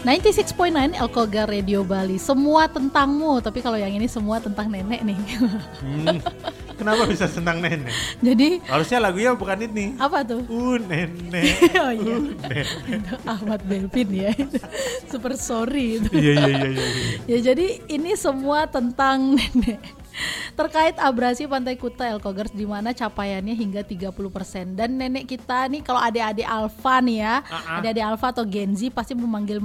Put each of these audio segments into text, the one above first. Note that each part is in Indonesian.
96.9 Elkogar Radio Bali. Semua tentangmu, tapi kalau yang ini semua tentang nenek nih. Kenapa bisa tentang nenek? Jadi harusnya lagunya bukan ini. apa tuh? Nenek. Oh iya. Nenek. Ahmad Belvin ya. Super sorry itu. Iya. Ya jadi ini semua tentang nenek. Terkait abrasi Pantai Kuta Elkogers di mana capaiannya hingga 30%. Dan nenek kita nih kalau adik-adik Alfa nih ya, adik-adik Alfa atau Gen Z pasti memanggil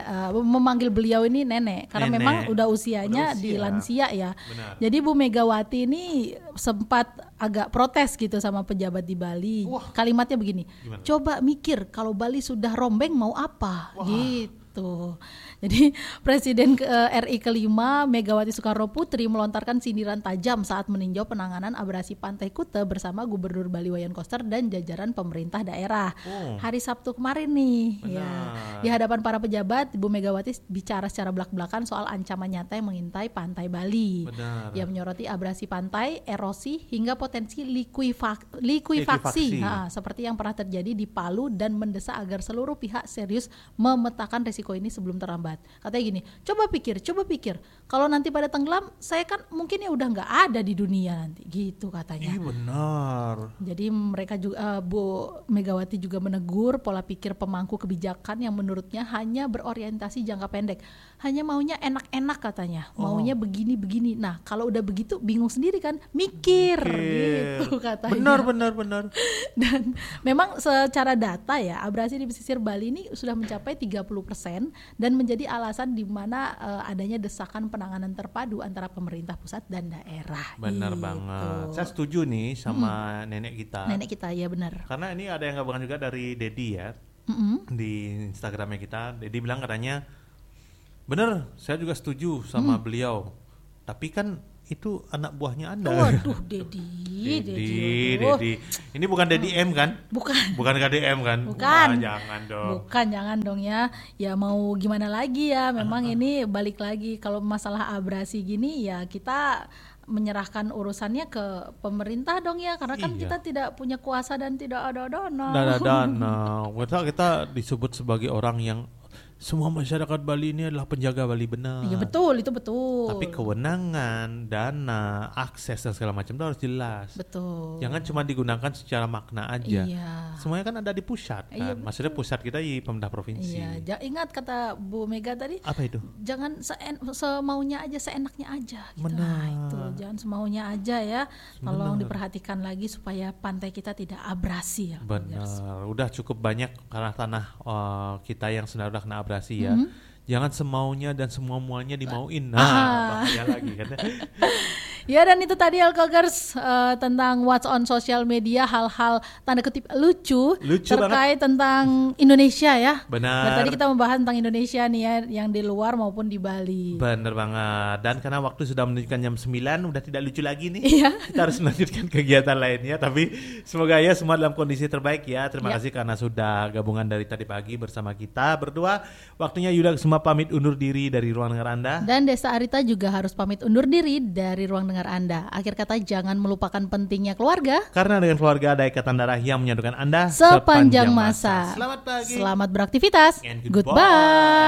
beliau ini nenek karena Nenek. memang udah usianya di lansia ya. Benar. Jadi Bu Megawati ini sempat agak protes gitu sama pejabat di Bali. Wah. Kalimatnya begini, Gimana? coba mikir kalau Bali sudah rombeng mau apa. Gitu. Jadi Presiden RI kelima Megawati Soekarno Putri melontarkan sindiran tajam saat meninjau penanganan abrasi Pantai Kuta bersama Gubernur Bali Wayan Koster dan jajaran pemerintah daerah. Hari Sabtu kemarin nih. Benar. Ya. Di hadapan para pejabat, Ibu Megawati bicara secara belak-belakan soal ancaman nyata yang mengintai pantai Bali. Benar. Ia menyoroti abrasi pantai, erosi hingga potensi likuifaksi. Likuifaksi. Seperti yang pernah terjadi di Palu dan mendesak agar seluruh pihak serius memetakan risiko ini sebelum terlambat. Katanya gini, coba pikir, kalau nanti pada tenggelam, saya kan mungkin ya udah nggak ada di dunia nanti, gitu katanya. Iya benar. Jadi mereka juga Bu Megawati juga menegur pola pikir pemangku kebijakan yang menurutnya hanya berorientasi jangka pendek, hanya maunya enak-enak katanya, maunya begini-begini. Nah kalau udah begitu bingung sendiri kan, mikir. Gitu katanya. Benar. Dan memang secara data ya, abrasi di pesisir Bali ini sudah mencapai 30% dan menjadi alasan di mana adanya desakan penanganan terpadu antara pemerintah pusat dan daerah. Benar gitu. banget. Saya setuju nih sama nenek kita. Nenek kita ya benar. Karena ini ada yang gabungan juga dari Dedi ya. Di Instagramnya kita, Dedi bilang katanya, bener, saya juga setuju sama beliau. Tapi kan itu anak buahnya Anda. Waduh, Dedi. Ini bukan Dedi M kan? Bukan KDM kan? Bukan. Wah, jangan dong. Bukan, jangan dong ya. Ya mau gimana lagi ya. Memang ini balik lagi kalau masalah abrasi gini ya kita menyerahkan urusannya ke pemerintah dong ya, karena kan Iya. kita tidak punya kuasa dan tidak ada dana. Dana. Kita disebut sebagai orang yang semua masyarakat Bali ini adalah penjaga Bali benar. Iya betul, itu betul. Tapi kewenangan, dana, akses dan segala macam itu harus jelas. Betul. Jangan cuma digunakan secara makna aja. Iya. Semuanya kan ada di pusat kan. Iya, Maksudnya pusat kita di pemerintah provinsi. Iya, ingat kata Bu Mega tadi, Apa itu? jangan semaunya aja, seenaknya aja. Gitu. Benar. Nah, itu jangan semaunya aja ya. Tolong diperhatikan lagi supaya pantai kita tidak abrasi ya. Benar. Udah cukup banyak karena tanah kita yang sudah kena abrasi ya. Jangan semaunya dan semua-muanya dimauin. Nah, bahaya lagi kan. Ya, dan itu tadi Elkogers tentang what's on social media, hal-hal tanda kutip lucu terkait tentang Indonesia ya. Benar. Dan tadi kita membahas tentang Indonesia nih ya, yang di luar maupun di Bali. Benar banget. Dan karena waktu sudah menunjukkan jam 9, udah tidak lucu lagi nih. Iya. Kita harus melanjutkan kegiatan lainnya. Tapi semoga ya semua dalam kondisi terbaik ya. Terima kasih karena sudah gabungan dari tadi pagi bersama kita berdua. Waktunya Yuda semua pamit undur diri dari ruang dengar Anda. Dan Desa Arita juga harus pamit undur diri dari ruang dengar Anda. Akhir kata, jangan melupakan pentingnya keluarga. Karena dengan keluarga ada ikatan darah yang menyatukan Anda Sepanjang masa. Selamat pagi. Selamat beraktivitas. And Goodbye.